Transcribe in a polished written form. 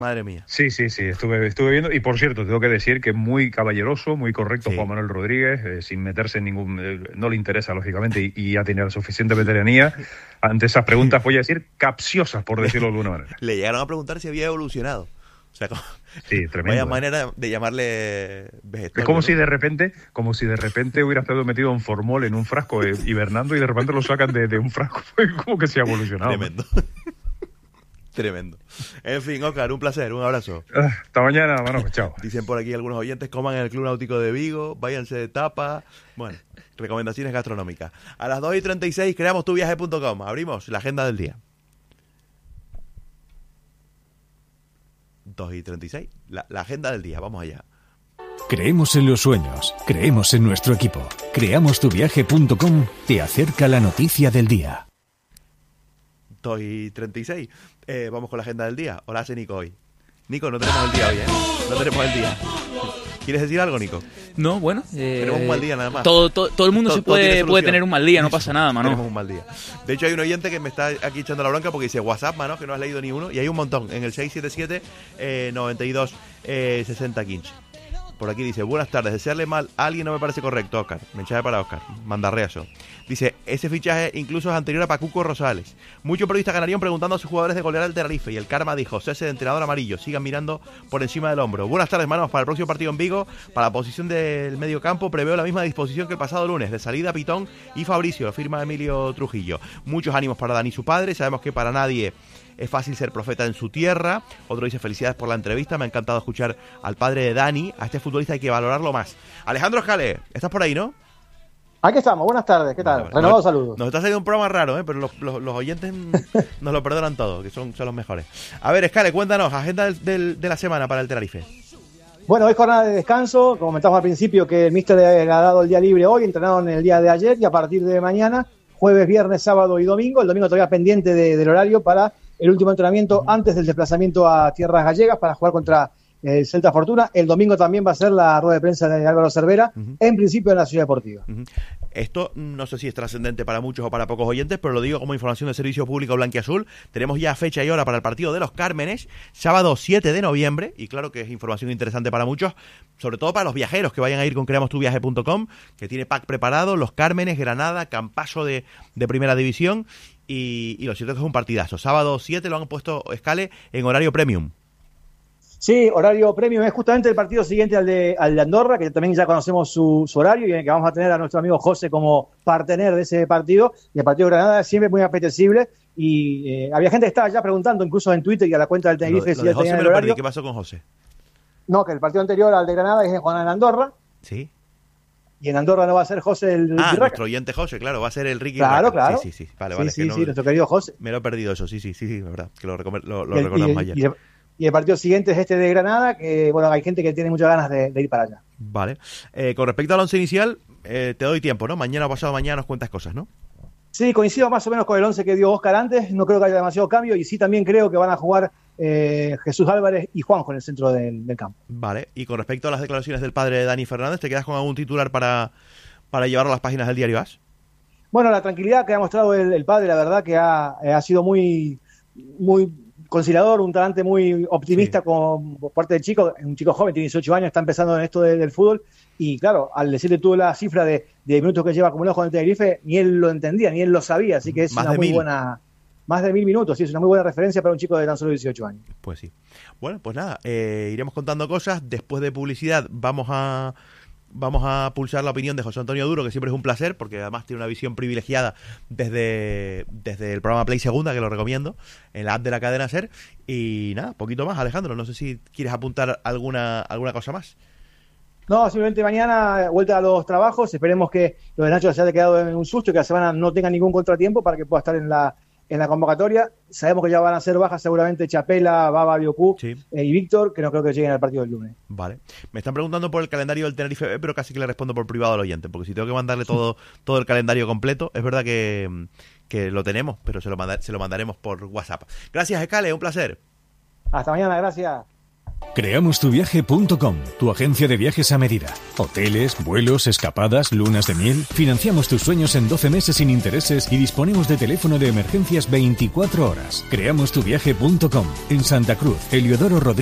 Madre mía. Sí, estuve viendo. Y por cierto, tengo que decir que muy caballeroso, muy correcto Juan Manuel Rodríguez, sin meterse en ningún... no le interesa, lógicamente, y ya tiene la suficiente veteranía. Ante esas preguntas, voy a decir, capciosas, por decirlo de alguna manera. Le llegaron a preguntar si había evolucionado. O sea, sí, tremendo. Vaya manera de llamarle vegetal. Es como, ¿no? si de repente hubiera estado metido en formol en un frasco hibernando y de repente lo sacan de un frasco. Como que se ha evolucionado. Tremendo. Tremendo. En fin, Óscar, un placer, un abrazo. Hasta mañana, mano, chao. Dicen por aquí algunos oyentes, coman en el Club Náutico de Vigo, váyanse de tapa. Bueno, recomendaciones gastronómicas. A las 2:36 creamos tuviaje.com. Abrimos la agenda del día. 2:36, la agenda del día, vamos allá. Creemos en los sueños, creemos en nuestro equipo. Creamostuviaje.com te acerca la noticia del día. 2:36. Vamos con la agenda del día. Hola, hace Nico hoy. Nico, no tenemos el día hoy, ¿eh? No tenemos el día. ¿Quieres decir algo, Nico? No, bueno. Tenemos un mal día nada más. Todo el mundo puede tener un mal día, no pasa nada, mano. Tenemos un mal día. De hecho, hay un oyente que me está aquí echando la bronca porque dice WhatsApp, mano, que no has leído ni uno. Y hay un montón en el 677 92 60 15. Por aquí dice, buenas tardes, desearle mal a alguien no me parece correcto, Óscar. Mensaje para Óscar, mandarreazo. Dice, ese fichaje incluso es anterior a Pacuco Rosales. Muchos periodistas ganarían preguntando a sus jugadores de golear al Tenerife y el karma dijo, cese de entrenador amarillo, sigan mirando por encima del hombro. Buenas tardes, hermanos, para el próximo partido en Vigo, para la posición del medio campo, preveo la misma disposición que el pasado lunes, de salida Pitón y Fabricio, firma Emilio Trujillo. Muchos ánimos para Dani y su padre, sabemos que para nadie es fácil ser profeta en su tierra. Otro dice, felicidades por la entrevista, me ha encantado escuchar al padre de Dani, a este futbolista hay que valorarlo más. Alejandro Escalé, ¿estás por ahí, no? Aquí estamos, buenas tardes, ¿qué tal? Renovados saludos. Nos está saliendo un programa raro, pero los oyentes nos lo perdonan todo, que son los mejores. A ver, Escale, cuéntanos, agenda de la semana para el Tenerife. Bueno, hoy jornada de descanso, como comentamos al principio que el míster le ha dado el día libre hoy, entrenaron el día de ayer y a partir de mañana, jueves, viernes, sábado y domingo, el domingo todavía pendiente del horario para el último entrenamiento antes del desplazamiento a tierras gallegas para jugar contra el Celta Fortuna. El domingo también va a ser la rueda de prensa de Álvaro Cervera, en principio en la Ciudad Deportiva. Esto no sé si es trascendente para muchos o para pocos oyentes, pero lo digo como información de servicio público blanquiazul. Tenemos ya fecha y hora para el partido de los Cármenes, sábado 7 de noviembre, y claro que es información interesante para muchos, sobre todo para los viajeros que vayan a ir con creamostuviaje.com, que tiene pack preparado, los Cármenes, Granada, Campaso de primera división, y lo cierto es que es un partidazo. Sábado 7 lo han puesto, Escale, en horario premium. Sí, horario premium, es justamente el partido siguiente al de Andorra, que también ya conocemos su horario y en el que vamos a tener a nuestro amigo José como partener de ese partido, y el partido de Granada es siempre muy apetecible, y había gente que estaba ya preguntando, incluso en Twitter y a la cuenta del Tenerife, si ya tenían el horario. ¿Qué pasó con José? No, que el partido anterior al de Granada es en Juan en Andorra. Sí. Y en Andorra no va a ser José el Ricky Raca. Nuestro oyente José, claro, va a ser el Ricky Raca. Claro. Sí. Vale. Sí, nuestro querido José. Me lo he perdido eso, sí, verdad, que lo recordamos ayer. Y el partido siguiente es este de Granada, que bueno, hay gente que tiene muchas ganas de ir para allá. Vale. Con respecto al once inicial, te doy tiempo, ¿no? Mañana o pasado mañana nos cuentas cosas, ¿no? Sí, coincido más o menos con el 11 que dio Óscar antes, no creo que haya demasiado cambio, y sí también creo que van a jugar Jesús Álvarez y Juanjo en el centro del campo. Vale, y con respecto a las declaraciones del padre de Dani Fernández, ¿te quedas con algún titular para llevarlo a las páginas del diario AS? Bueno, la tranquilidad que ha mostrado el padre, la verdad que ha sido muy conciliador, un talante muy optimista por parte del chico, un chico joven, tiene 18 años, está empezando en esto del fútbol, y claro, al decirle tú la cifra de minutos que lleva acumulados con el Tenerife, ni él lo entendía, ni él lo sabía, así que es una muy buena... Más de 1000 minutos, sí, es una muy buena referencia para un chico de tan solo 18 años. Pues sí. Bueno, pues nada, iremos contando cosas, después de publicidad vamos a pulsar la opinión de José Antonio Duro, que siempre es un placer, porque además tiene una visión privilegiada desde el programa Play Segunda, que lo recomiendo, en la app de la cadena SER. Y nada, poquito más, Alejandro, no sé si quieres apuntar alguna cosa más. No, simplemente mañana vuelta a los trabajos, esperemos que lo de Nacho se haya quedado en un susto y que la semana no tenga ningún contratiempo para que pueda estar en la convocatoria. Sabemos que ya van a ser bajas seguramente Chapela, Baba, Biocú y Víctor, que no creo que lleguen al partido del lunes. Vale. Me están preguntando por el calendario del Tenerife, pero casi que le respondo por privado al oyente, porque si tengo que mandarle todo el calendario completo, es verdad que lo tenemos, pero se lo mandaremos por WhatsApp. Gracias, Escale, un placer. Hasta mañana, gracias. Creamostuviaje.com, tu agencia de viajes a medida. Hoteles, vuelos, escapadas, lunas de miel. Financiamos tus sueños en 12 meses sin intereses y disponemos de teléfono de emergencias 24 horas. Creamostuviaje.com, en Santa Cruz, Heliodoro Rodríguez.